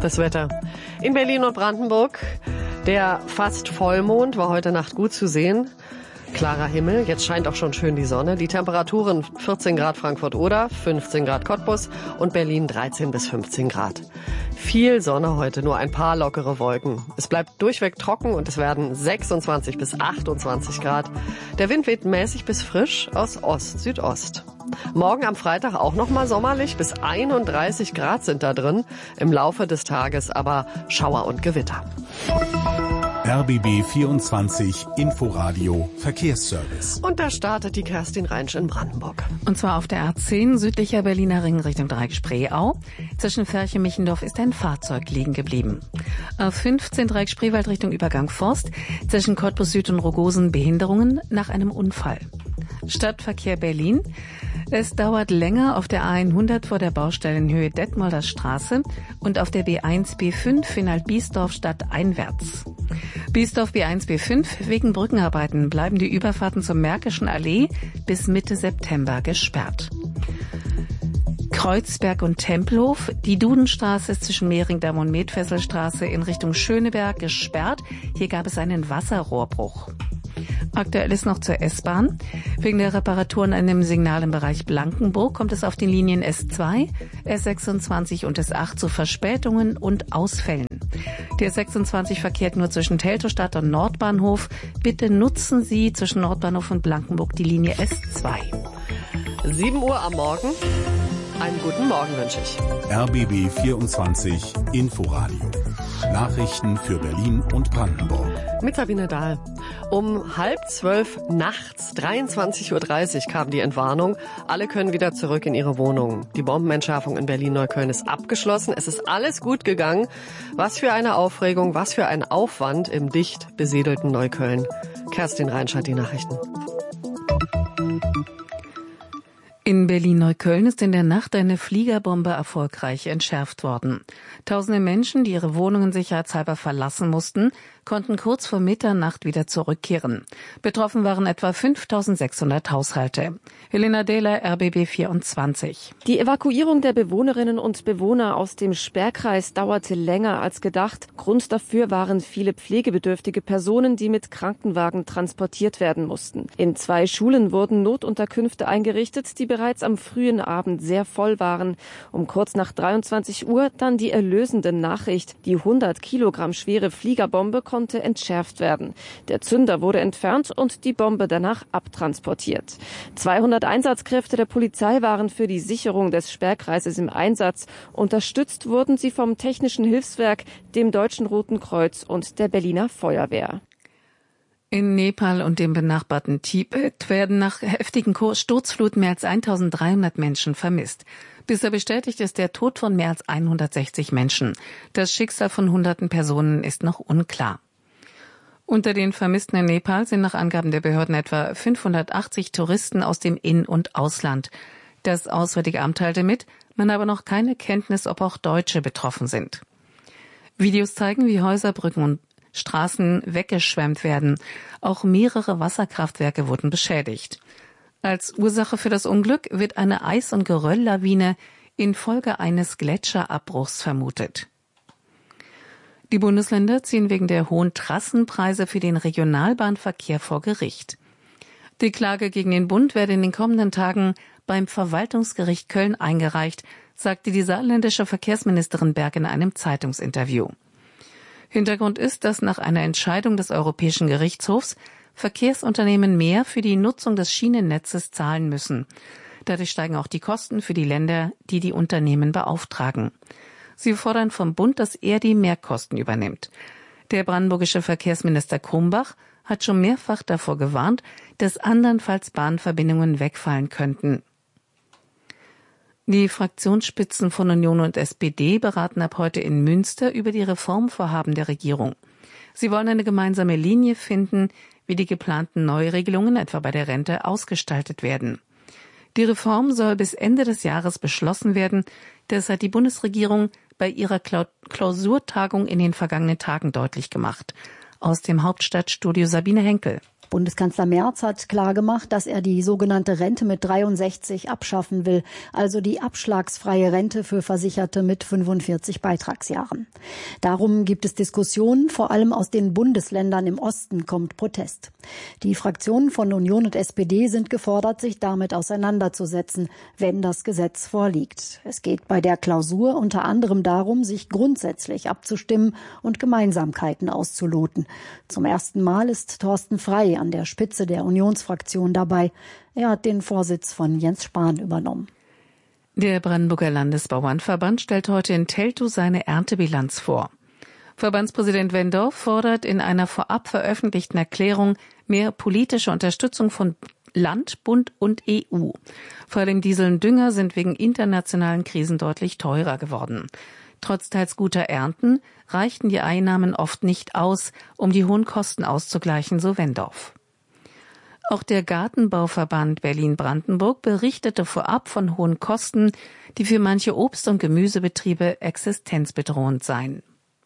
Das Wetter. In Berlin und Brandenburg, der fast Vollmond war heute Nacht gut zu sehen. Klarer Himmel, jetzt scheint auch schon schön die Sonne. Die Temperaturen 14 Grad Frankfurt-Oder, 15 Grad Cottbus und Berlin 13 bis 15 Grad. Viel Sonne heute, nur ein paar lockere Wolken. Es bleibt durchweg trocken und es werden 26 bis 28 Grad. Der Wind weht mäßig bis frisch aus Ost-Südost. Morgen am Freitag auch noch mal sommerlich, bis 31 Grad sind da drin. Im Laufe des Tages aber Schauer und Gewitter. RBB 24 Inforadio Verkehrsservice. Und da startet die Kerstin Reinsch in Brandenburg. Und zwar auf der A10 südlicher Berliner Ring Richtung Dreieck-Spreeau. Zwischen Ferche-Michendorf ist ein Fahrzeug liegen geblieben. A15 Dreieck-Spreewald Richtung Übergang Forst. Zwischen Cottbus Süd und Rogosen Behinderungen nach einem Unfall. Stadtverkehr Berlin. Es dauert länger auf der A100 vor der Baustellenhöhe Detmolder Straße und auf der B1 B5 in Alt-Biesdorf stadteinwärts. Biesdorf B1 B5 wegen Brückenarbeiten bleiben die Überfahrten zur Märkischen Allee bis Mitte September gesperrt. Kreuzberg und Tempelhof. Die Dudenstraße ist zwischen Mehringdamm und Medfesselstraße in Richtung Schöneberg gesperrt. Hier gab es einen Wasserrohrbruch. Aktuell ist noch zur S-Bahn. Wegen der Reparaturen an dem Signal im Bereich Blankenburg kommt es auf den Linien S2, S26 und S8 zu Verspätungen und Ausfällen. Die S26 verkehrt nur zwischen Teltowstadt und Nordbahnhof. Bitte nutzen Sie zwischen Nordbahnhof und Blankenburg die Linie S2. 7 Uhr am Morgen. Einen guten Morgen wünsche ich. RBB 24 Inforadio. Nachrichten für Berlin und Brandenburg. Mit Sabine Dahl. Um 11:30 nachts, 23:30 Uhr, kam die Entwarnung. Alle können wieder zurück in ihre Wohnungen. Die Bombenentschärfung in Berlin-Neukölln ist abgeschlossen. Es ist alles gut gegangen. Was für eine Aufregung, was für ein Aufwand im dicht besiedelten Neukölln. Kerstin Reinsch hat die Nachrichten. In Berlin-Neukölln ist in der Nacht eine Fliegerbombe erfolgreich entschärft worden. Tausende Menschen, die ihre Wohnungen sicherheitshalber verlassen mussten, konnten kurz vor Mitternacht wieder zurückkehren. Betroffen waren etwa 5.600 Haushalte. Helena Dehler, RBB 24. Die Evakuierung der Bewohnerinnen und Bewohner aus dem Sperrkreis dauerte länger als gedacht. Grund dafür waren viele pflegebedürftige Personen, die mit Krankenwagen transportiert werden mussten. In 2 Schulen wurden Notunterkünfte eingerichtet, die bereits am frühen Abend sehr voll waren. Um kurz nach 23 Uhr dann die erlösende Nachricht. Die 100 Kilogramm schwere Fliegerbombe konnte entschärft werden. Der Zünder wurde entfernt und die Bombe danach abtransportiert. 200 Einsatzkräfte der Polizei waren für die Sicherung des Sperrkreises im Einsatz. Unterstützt wurden sie vom Technischen Hilfswerk, dem Deutschen Roten Kreuz und der Berliner Feuerwehr. In Nepal und dem benachbarten Tibet werden nach heftigen Sturzfluten mehr als 1.300 Menschen vermisst. Bisher bestätigt ist der Tod von mehr als 160 Menschen. Das Schicksal von hunderten Personen ist noch unklar. Unter den Vermissten in Nepal sind nach Angaben der Behörden etwa 580 Touristen aus dem In- und Ausland. Das Auswärtige Amt teilte mit, man habe noch keine Kenntnis, ob auch Deutsche betroffen sind. Videos zeigen, wie Häuser, Brücken und Straßen weggeschwemmt werden. Auch mehrere Wasserkraftwerke wurden beschädigt. Als Ursache für das Unglück wird eine Eis- und Gerölllawine infolge eines Gletscherabbruchs vermutet. Die Bundesländer ziehen wegen der hohen Trassenpreise für den Regionalbahnverkehr vor Gericht. Die Klage gegen den Bund werde in den kommenden Tagen beim Verwaltungsgericht Köln eingereicht, sagte die saarländische Verkehrsministerin Berg in einem Zeitungsinterview. Hintergrund ist, dass nach einer Entscheidung des Europäischen Gerichtshofs Verkehrsunternehmen mehr für die Nutzung des Schienennetzes zahlen müssen. Dadurch steigen auch die Kosten für die Länder, die die Unternehmen beauftragen. Sie fordern vom Bund, dass er die Mehrkosten übernimmt. Der brandenburgische Verkehrsminister Krumbach hat schon mehrfach davor gewarnt, dass andernfalls Bahnverbindungen wegfallen könnten. Die Fraktionsspitzen von Union und SPD beraten ab heute in Münster über die Reformvorhaben der Regierung. Sie wollen eine gemeinsame Linie finden, wie die geplanten Neuregelungen etwa bei der Rente ausgestaltet werden. Die Reform soll bis Ende des Jahres beschlossen werden. Das hat die Bundesregierung bei ihrer Klausurtagung in den vergangenen Tagen deutlich gemacht. Aus dem Hauptstadtstudio Sabine Henkel. Bundeskanzler Merz hat klargemacht, dass er die sogenannte Rente mit 63 abschaffen will, also die abschlagsfreie Rente für Versicherte mit 45 Beitragsjahren. Darum gibt es Diskussionen, vor allem aus den Bundesländern im Osten kommt Protest. Die Fraktionen von Union und SPD sind gefordert, sich damit auseinanderzusetzen, wenn das Gesetz vorliegt. Es geht bei der Klausur unter anderem darum, sich grundsätzlich abzustimmen und Gemeinsamkeiten auszuloten. Zum ersten Mal ist Thorsten Frey an der Spitze der Unionsfraktion dabei. Er hat den Vorsitz von Jens Spahn übernommen. Der Brandenburger Landesbauernverband stellt heute in Teltow seine Erntebilanz vor. Verbandspräsident Wendorf fordert in einer vorab veröffentlichten Erklärung mehr politische Unterstützung von Land, Bund und EU. Vor allem Diesel und Dünger sind wegen internationalen Krisen deutlich teurer geworden. Trotz teils guter Ernten reichten die Einnahmen oft nicht aus, um die hohen Kosten auszugleichen, so Wendorf. Auch der Gartenbauverband Berlin-Brandenburg berichtete vorab von hohen Kosten, die für manche Obst- und Gemüsebetriebe existenzbedrohend seien.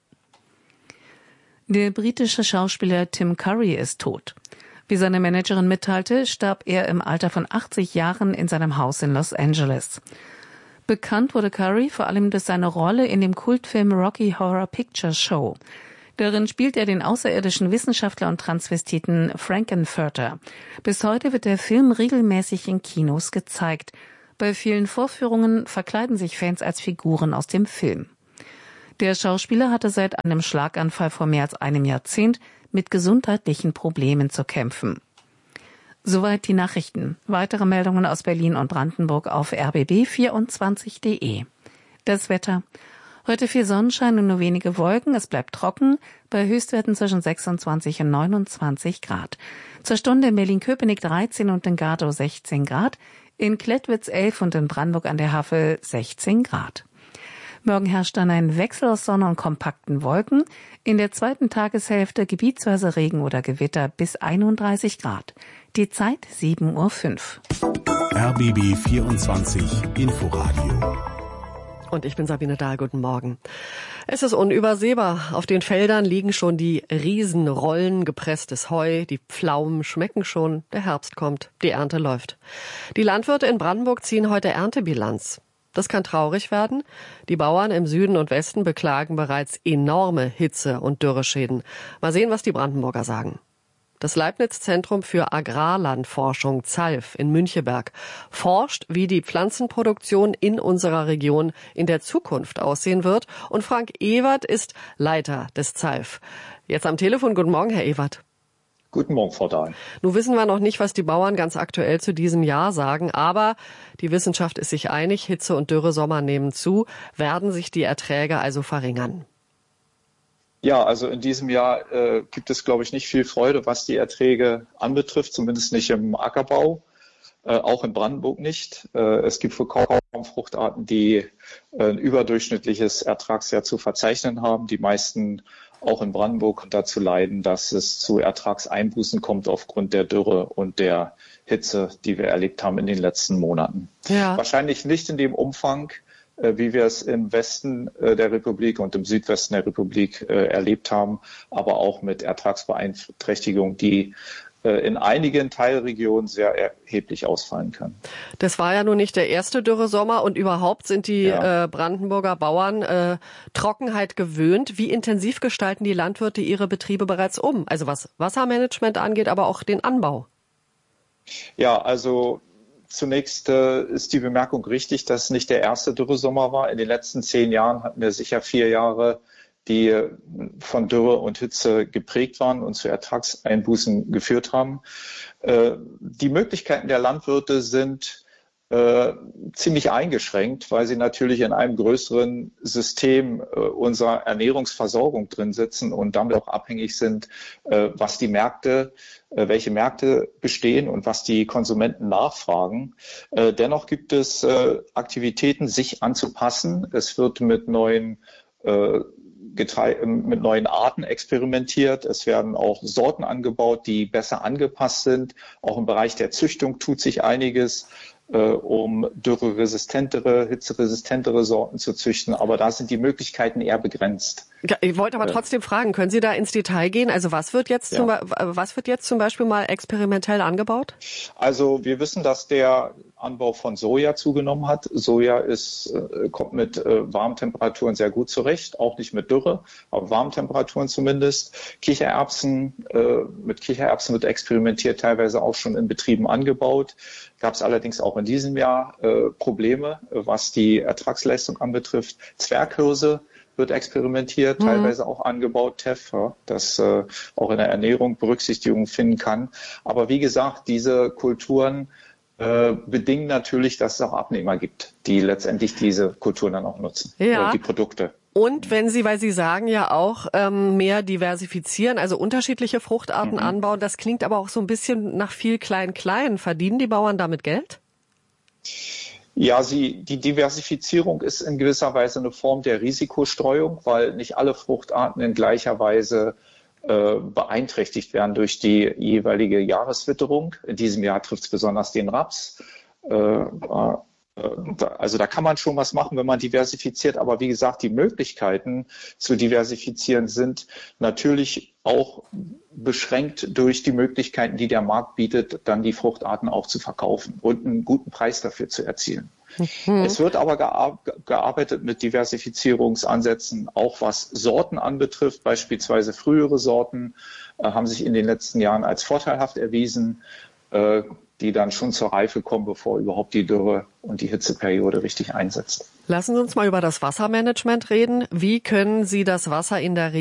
Der britische Schauspieler Tim Curry ist tot. Wie seine Managerin mitteilte, starb er im Alter von 80 Jahren in seinem Haus in Los Angeles. Bekannt wurde Curry vor allem durch seine Rolle in dem Kultfilm Rocky Horror Picture Show. Darin spielt er den außerirdischen Wissenschaftler und Transvestiten Frankenfurter. Bis heute wird der Film regelmäßig in Kinos gezeigt. Bei vielen Vorführungen verkleiden sich Fans als Figuren aus dem Film. Der Schauspieler hatte seit einem Schlaganfall vor mehr als einem Jahrzehnt mit gesundheitlichen Problemen zu kämpfen. Soweit die Nachrichten. Weitere Meldungen aus Berlin und Brandenburg auf rbb24.de. Das Wetter. Heute viel Sonnenschein und nur wenige Wolken. Es bleibt trocken bei Höchstwerten zwischen 26 und 29 Grad. Zur Stunde in Berlin-Köpenick 13 und in Gardow 16 Grad. In Klettwitz 11 und in Brandenburg an der Havel 16 Grad. Morgen herrscht dann ein Wechsel aus Sonne und kompakten Wolken. In der zweiten Tageshälfte gebietsweise Regen oder Gewitter bis 31 Grad. Die Zeit 7:05 Uhr. RBB 24 Inforadio. Und ich bin Sabine Dahl, guten Morgen. Es ist unübersehbar. Auf den Feldern liegen schon die Riesenrollen gepresstes Heu, die Pflaumen schmecken schon, der Herbst kommt, die Ernte läuft. Die Landwirte in Brandenburg ziehen heute Erntebilanz. Das kann traurig werden. Die Bauern im Süden und Westen beklagen bereits enorme Hitze- und Dürreschäden. Mal sehen, was die Brandenburger sagen. Das Leibniz-Zentrum für Agrarlandforschung ZALF in Müncheberg forscht, wie die Pflanzenproduktion in unserer Region in der Zukunft aussehen wird. Und Frank Ewert ist Leiter des ZALF. Jetzt am Telefon. Guten Morgen, Herr Ewert. Guten Morgen, Frau Dahl. Nun wissen wir noch nicht, was die Bauern ganz aktuell zu diesem Jahr sagen, aber die Wissenschaft ist sich einig, Hitze- und Dürresommer nehmen zu, werden sich die Erträge also verringern. Ja, also in diesem Jahr gibt es, glaube ich, nicht viel Freude, was die Erträge anbetrifft, zumindest nicht im Ackerbau, auch in Brandenburg nicht. Es gibt für kaum Fruchtarten, die ein überdurchschnittliches Ertragsjahr zu verzeichnen haben. Die meisten auch in Brandenburg dazu leiden, dass es zu Ertragseinbußen kommt aufgrund der Dürre und der Hitze, die wir erlebt haben in den letzten Monaten. Ja. Wahrscheinlich nicht in dem Umfang, wie wir es im Westen der Republik und im Südwesten der Republik erlebt haben, aber auch mit Ertragsbeeinträchtigungen, die in einigen Teilregionen sehr erheblich ausfallen kann. Das war ja nun nicht der erste Dürresommer und überhaupt sind die Brandenburger Bauern Trockenheit gewöhnt. Wie intensiv gestalten die Landwirte ihre Betriebe bereits um? Also was Wassermanagement angeht, aber auch den Anbau. Ja, also zunächst ist die Bemerkung richtig, dass es nicht der erste Dürresommer war. In den letzten 10 Jahren hatten wir sicher 4 Jahre, die von Dürre und Hitze geprägt waren und zu Ertragseinbußen geführt haben. Die Möglichkeiten der Landwirte sind ziemlich eingeschränkt, weil sie natürlich in einem größeren System unserer Ernährungsversorgung drin sitzen und damit auch abhängig sind, was die Märkte, welche Märkte bestehen und was die Konsumenten nachfragen. Dennoch gibt es Aktivitäten, sich anzupassen. Es wird mit neuen Arten experimentiert. Es werden auch Sorten angebaut, die besser angepasst sind. Auch im Bereich der Züchtung tut sich einiges. um dürreresistentere, hitzeresistentere Sorten zu züchten. Aber da sind die Möglichkeiten eher begrenzt. Ich wollte aber trotzdem fragen, können Sie da ins Detail gehen? Also was wird jetzt zum Beispiel mal experimentell angebaut? Also wir wissen, dass der Anbau von Soja zugenommen hat. Soja kommt mit warmen Temperaturen sehr gut zurecht, auch nicht mit Dürre, aber warmen Temperaturen zumindest. Mit Kichererbsen wird experimentiert, teilweise auch schon in Betrieben angebaut. Gab es allerdings auch in diesem Jahr Probleme, was die Ertragsleistung anbetrifft. Zwerghirse wird experimentiert, teilweise auch angebaut, Teff, das auch in der Ernährung Berücksichtigung finden kann. Aber wie gesagt, diese Kulturen bedingen natürlich, dass es auch Abnehmer gibt, die letztendlich diese Kulturen dann auch nutzen, oder die Produkte. Und wenn Sie, weil Sie sagen ja auch, mehr diversifizieren, also unterschiedliche Fruchtarten anbauen, das klingt aber auch so ein bisschen nach viel Klein-Klein. Verdienen die Bauern damit Geld? Ja, die Diversifizierung ist in gewisser Weise eine Form der Risikostreuung, weil nicht alle Fruchtarten in gleicher Weise beeinträchtigt werden durch die jeweilige Jahreswitterung. In diesem Jahr trifft es besonders den Raps. Also da kann man schon was machen, wenn man diversifiziert. Aber wie gesagt, die Möglichkeiten zu diversifizieren sind natürlich auch beschränkt durch die Möglichkeiten, die der Markt bietet, dann die Fruchtarten auch zu verkaufen und einen guten Preis dafür zu erzielen. Es wird aber gearbeitet mit Diversifizierungsansätzen, auch was Sorten anbetrifft. Beispielsweise frühere Sorten haben sich in den letzten Jahren als vorteilhaft erwiesen, die dann schon zur Reife kommen, bevor überhaupt die Dürre und die Hitzeperiode richtig einsetzt. Lassen Sie uns mal über das Wassermanagement reden. Wie können Sie das Wasser in der